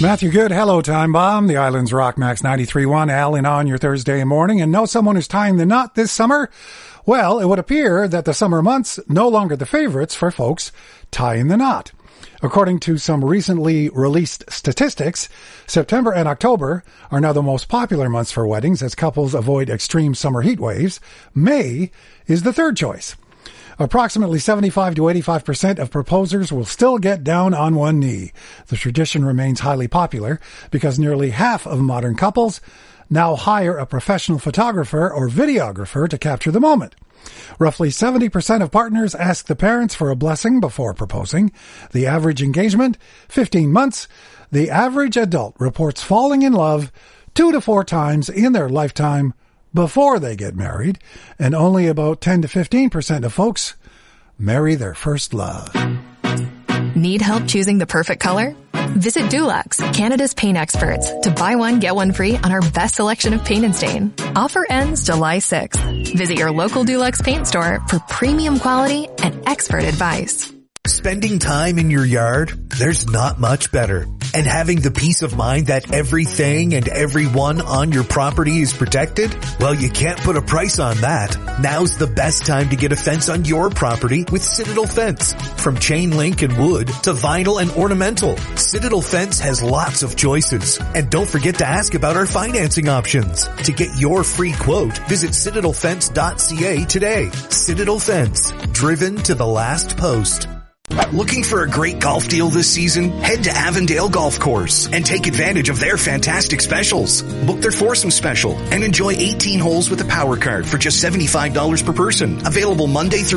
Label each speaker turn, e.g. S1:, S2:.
S1: Matthew Good, hello, Time Bomb. The Island's Rock Max 93.1, Alan on your Thursday morning. And know someone who's tying the knot this summer? Well, it would appear that the summer months no longer the favorites for folks tying the knot. According to some recently released statistics, September and October are now the most popular months for weddings as couples avoid extreme summer heat waves. May is the third choice. Approximately 75 to 85% of proposers will still get down on one knee. The tradition remains highly popular because nearly half of modern couples now hire a professional photographer or videographer to capture the moment. Roughly 70% of partners ask the parents for a blessing before proposing. The average engagement, 15 months. The average adult reports falling in love 2 to 4 times in their lifetime before they get married, and only about 10 to 15% of folks marry their first love.
S2: Need help choosing the perfect color? Visit Dulux, Canada's paint experts, to buy one, get one free on our best selection of paint and stain. Offer ends July 6th. Visit your local Dulux paint store for premium quality and expert advice.
S3: Spending time in your yard? There's not much better. And having the peace of mind that everything and everyone on your property is protected? Well, you can't put a price on that. Now's the best time to get a fence on your property with Citadel Fence. From chain link and wood to vinyl and ornamental, Citadel Fence has lots of choices. And don't forget to ask about our financing options. To get your free quote, visit citadelfence.ca today. Citadel Fence, driven to the last post.
S4: Looking for a great golf deal this season? Head to Avondale Golf Course and take advantage of their fantastic specials. Book their foursome special and enjoy 18 holes with a power card for just $75 per person. Available Monday through